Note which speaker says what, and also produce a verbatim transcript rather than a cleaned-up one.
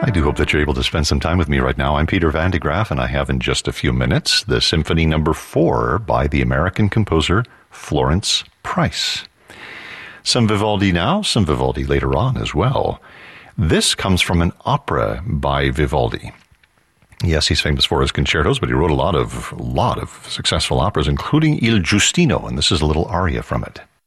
Speaker 1: I do hope that you're able to spend some time with me right now. I'm Peter Van de Graaff, and I have in just a few minutes the Symphony Number Four by the American composer Florence Price. Some Vivaldi now, some Vivaldi later on as well. This comes from an opera by Vivaldi. Yes, he's famous for his concertos, but he wrote a lot of, lot of successful operas, including Il Giustino, and this is a little aria from it.